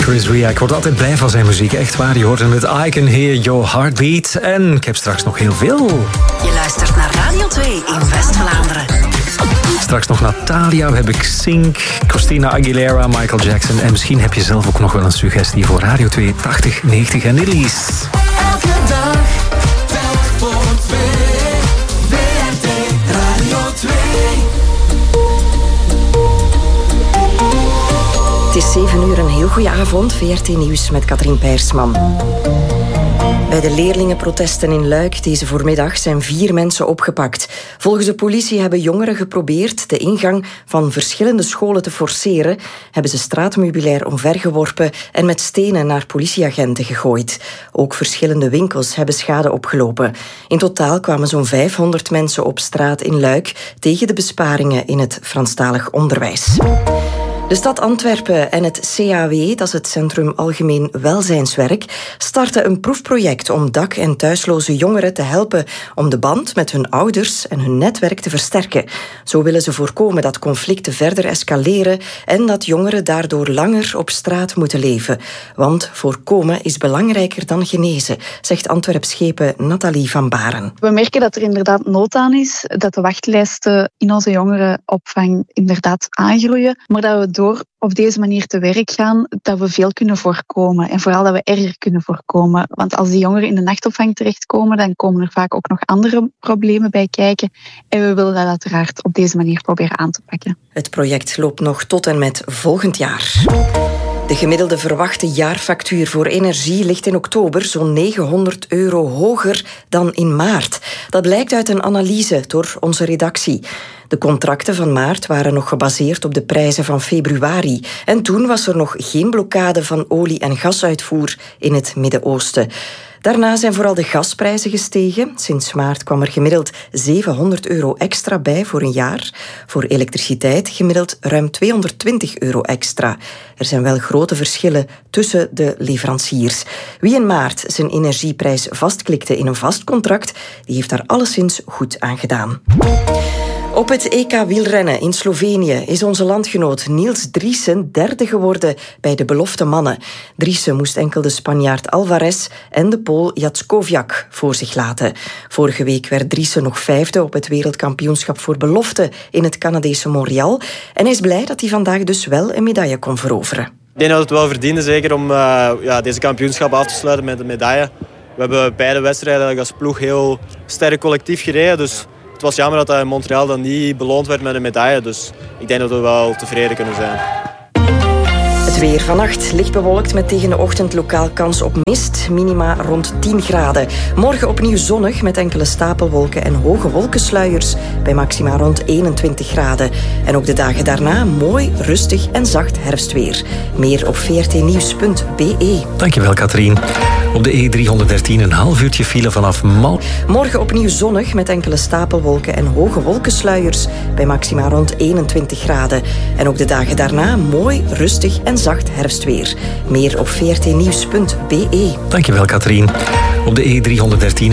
Chris Rea, ik word altijd blij van zijn muziek. Echt waar, je hoort hem met I Can Hear Your Heartbeat. En ik heb straks nog heel veel. Je luistert naar Radio 2 in West-Vlaanderen. Straks nog Natalia, heb ik Sink, Christina Aguilera, Michael Jackson. En misschien heb je zelf ook nog wel een suggestie voor Radio 2 80, 90 en Elise. Elke dag, telk voor twee. WRT Radio 2. Het is 7 uur, een heel goede avond. VRT Nieuws met Katrien Peirsman. Bij de leerlingenprotesten in Luik deze voormiddag zijn 4 mensen opgepakt. Volgens de politie hebben jongeren geprobeerd de ingang van verschillende scholen te forceren, hebben ze straatmeubilair omvergeworpen en met stenen naar politieagenten gegooid. Ook verschillende winkels hebben schade opgelopen. In totaal kwamen zo'n 500 mensen op straat in Luik tegen de besparingen in het Franstalig onderwijs. De stad Antwerpen en het CAW, dat is het Centrum Algemeen Welzijnswerk, starten een proefproject om dak- en thuisloze jongeren te helpen om de band met hun ouders en hun netwerk te versterken. Zo willen ze voorkomen dat conflicten verder escaleren en dat jongeren daardoor langer op straat moeten leven. Want voorkomen is belangrijker dan genezen, zegt Antwerpschepen Nathalie van Baren. We merken dat er inderdaad nood aan is, dat de wachtlijsten in onze jongerenopvang inderdaad aangroeien, maar dat we door op deze manier te werk gaan, dat we veel kunnen voorkomen. En vooral dat we erger kunnen voorkomen. Want als die jongeren in de nachtopvang terechtkomen, dan komen er vaak ook nog andere problemen bij kijken. En we willen dat uiteraard op deze manier proberen aan te pakken. Het project loopt nog tot en met volgend jaar. De gemiddelde verwachte jaarfactuur voor energie ligt in oktober zo'n €900 hoger dan in maart. Dat blijkt uit een analyse door onze redactie. De contracten van maart waren nog gebaseerd op de prijzen van februari. En toen was er nog geen blokkade van olie- en gasuitvoer in het Midden-Oosten. Daarna zijn vooral de gasprijzen gestegen. Sinds maart kwam er gemiddeld €700 extra bij voor een jaar. Voor elektriciteit gemiddeld ruim €220 extra. Er zijn wel grote verschillen tussen de leveranciers. Wie in maart zijn energieprijs vastklikte in een vast contract, die heeft daar alleszins goed aan gedaan. Op het EK wielrennen in Slovenië is onze landgenoot Niels Driessen derde geworden bij de belofte mannen. Driessen moest enkel de Spanjaard Alvarez en de Pool Jackowiak voor zich laten. Vorige week werd Driessen nog 5e op het wereldkampioenschap voor belofte in het Canadese Montreal. En hij is blij dat hij vandaag dus wel een medaille kon veroveren. Ik denk dat we het wel verdienden, zeker om deze kampioenschap af te sluiten met een medaille. We hebben beide wedstrijden als ploeg heel sterk collectief gereden, dus het was jammer dat hij in Montreal dan niet beloond werd met een medaille. Dus ik denk dat we wel tevreden kunnen zijn. Het weer vannacht licht bewolkt met tegen de ochtend lokaal kans op mist. Minima rond 10 graden. Morgen opnieuw zonnig met enkele stapelwolken en hoge wolkensluiers bij maxima rond 21 graden. En ook de dagen daarna mooi, rustig en zacht herfstweer. Meer op vrtnieuws.be. Dankjewel, Katrien. Op de E313 een half uurtje file vanaf Mal. Morgen opnieuw zonnig met enkele stapelwolken en hoge wolkensluiers bij maxima rond 21 graden. En ook de dagen daarna mooi, rustig en zacht herfstweer. Meer op vrtnieuws.be. Dankjewel, Katrien. Op de E313